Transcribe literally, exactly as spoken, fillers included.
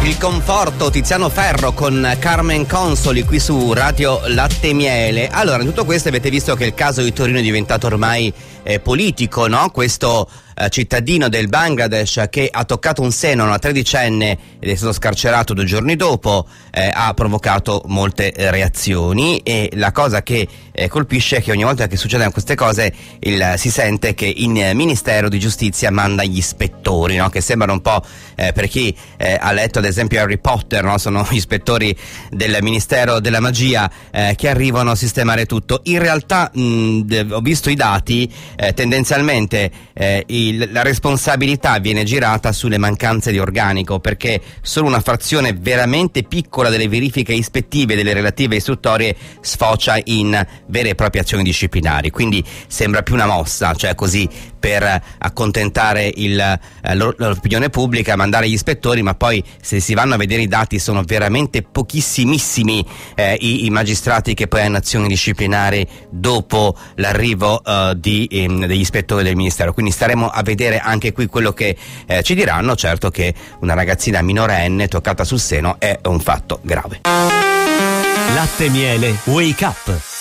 Il conforto, Tiziano Ferro con Carmen Consoli qui su Radio Latte e Miele. Allora, in tutto questo avete visto che il caso di Torino è diventato ormai eh, politico, no? Questo eh, cittadino del Bangladesh che ha toccato un seno a una tredicenne ed è stato scarcerato due giorni dopo eh, ha provocato molte eh, reazioni, e la cosa che eh, colpisce è che ogni volta che succedono queste cose il, si sente che il Ministero di Giustizia manda gli ispettori, no? Che sembrano un po' eh, per chi eh, ha letto ad esempio Harry Potter, no? Sono gli ispettori del Ministero della Magia eh, che arrivano a sistemare tutto. In realtà mh, de- ho visto i dati, eh, tendenzialmente eh, il, la responsabilità viene girata sulle mancanze di organico, perché solo una frazione veramente piccola delle verifiche ispettive delle relative istruttorie sfocia in vere e proprie azioni disciplinari. Quindi sembra più una mossa, cioè così per accontentare il, eh, l'opinione pubblica, mandare gli ispettori, ma poi se si vanno a vedere i dati sono veramente pochissimissimi eh, i, i magistrati che poi hanno azioni disciplinari dopo l'arrivo eh, di, ehm, degli ispettori del Ministero. Quindi staremo a vedere anche qui quello che eh, ci diranno. Certo che una ragazzina minorenne toccata sul seno è un fatto grave. Latte e Miele Wake Up.